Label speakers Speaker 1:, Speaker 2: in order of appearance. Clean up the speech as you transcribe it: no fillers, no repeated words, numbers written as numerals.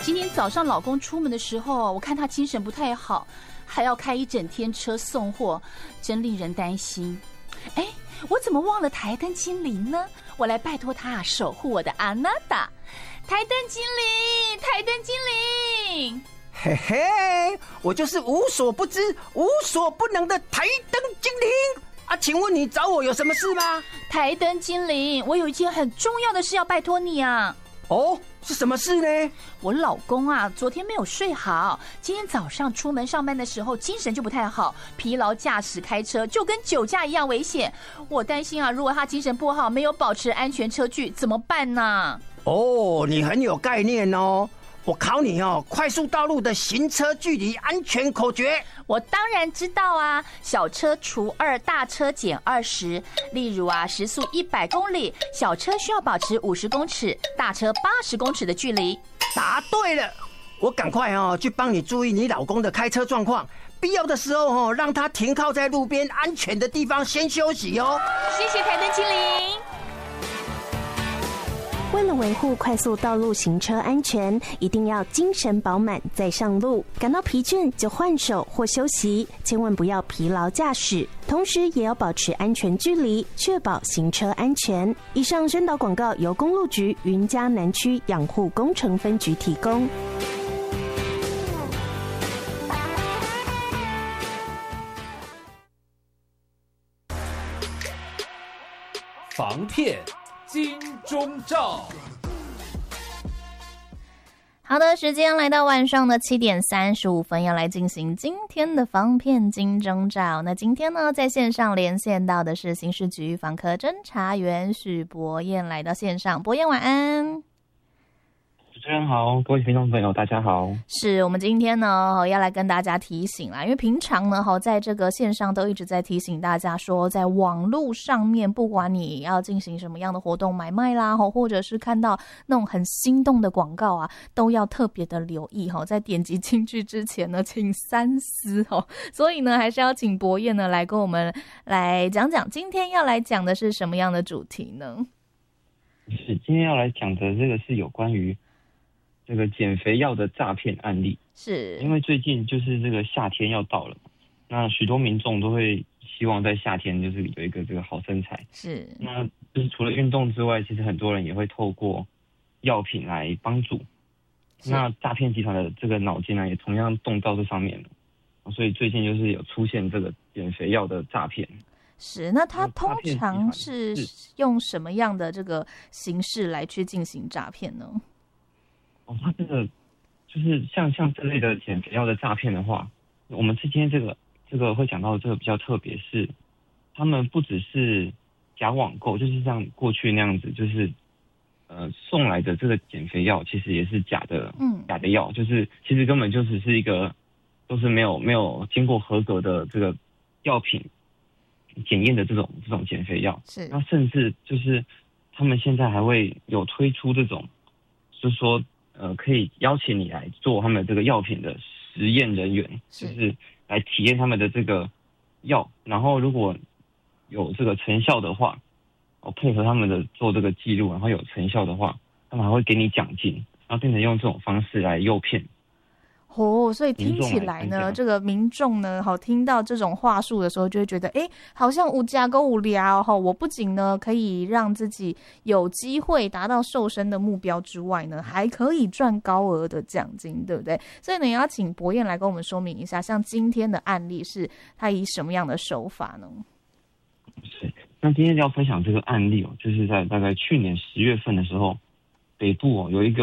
Speaker 1: 今天早上老公出门的时候，我看他精神不太好，还要开一整天车送货，真令人担心。哎，我怎么忘了台灯精灵呢？我来拜托他守护我的阿娜达。台灯精灵，台灯精灵。
Speaker 2: 嘿嘿，我就是无所不知、无所不能的台灯精灵啊！请问你找我有什么事吗？
Speaker 1: 台灯精灵，我有一件很重要的事要拜托你啊！
Speaker 2: 哦，是什么事呢？
Speaker 1: 我老公啊，昨天没有睡好，今天早上出门上班的时候精神就不太好，疲劳驾驶开车就跟酒驾一样危险。我担心啊，如果他精神不好，没有保持安全车距，怎么办呢？
Speaker 2: 哦，你很有概念哦。我考你哦，快速道路的行车距离安全口诀。
Speaker 1: 我当然知道啊，小车除2，大车减20。例如啊，时速100公里，小车需要保持50公尺，大车80公尺的距离。
Speaker 2: 答对了，我赶快去帮你注意你老公的开车状况，必要的时候让他停靠在路边安全的地方先休息哦。
Speaker 1: 谢谢台灯精灵。
Speaker 3: 为了维护快速道路行车安全，一定要精神饱满再上路。感到疲倦就换手或休息，千万不要疲劳驾驶。同时也要保持安全距离，确保行车安全。以上宣导广告由公路局云嘉南区养护工程分局提供。
Speaker 4: 防骗金钟罩。
Speaker 5: 好的，时间来到晚上的7点35分，要来进行今天的防骗金钟罩。那今天呢，在线上连线到的是刑事局防科侦查员许博彦，来到线上。博彦晚安。
Speaker 6: 主持人好，各位听众朋友大家好。
Speaker 5: 是我们今天呢要来跟大家提醒啦，因为平常呢在这个线上都一直在提醒大家说，在网络上面不管你要进行什么样的活动买卖啦，或者是看到那种很心动的广告啊，都要特别的留意，在点击进去之前呢请三思。所以呢还是要请博彦呢来跟我们来讲讲今天要来讲的是什么样的主题呢？
Speaker 6: 是今天要来讲的这个是有关于这个减肥药的诈骗案例。
Speaker 5: 是
Speaker 6: 因为最近就是这个夏天要到了，那许多民众都会希望在夏天就是有一个这个好身材。
Speaker 5: 是，
Speaker 6: 那就是除了运动之外，其实很多人也会透过药品来帮助。那诈骗集团的这个脑筋呢，也同样动到这上面了，所以最近就是有出现这个减肥药的诈骗。
Speaker 5: 是，那他通常是用什么样的这个形式来去进行诈骗呢？
Speaker 6: 他这个就是像这类的减肥药的诈骗的话，我们今天这个会讲到这个比较特别，是他们不只是假网购，就是像过去那样子，就是送来的这个减肥药其实也是假的药，就是其实根本就只是一个都是没有经过合格的这个药品检验的这种减肥药。
Speaker 5: 是，
Speaker 6: 那甚至就是他们现在还会有推出这种，就是说可以邀请你来做他们这个药品的实验人员，就是来体验他们的这个药，然后如果有这个成效的话，配合他们的做这个记录，然后有成效的话，他们还会给你奖金，然后变成用这种方式来诱骗。
Speaker 5: 所以听起来呢，这个民众呢，听到这种话术的时候，就会觉得，好像无价够无聊我不仅呢可以让自己有机会达到瘦身的目标之外呢，还可以赚高额的奖金，对不对？所以呢，也要请博彦来跟我们说明一下，像今天的案例是他以什么样的手法呢？
Speaker 6: 是，那今天要分享这个案例就是在大概去年10月份的时候，北部有一个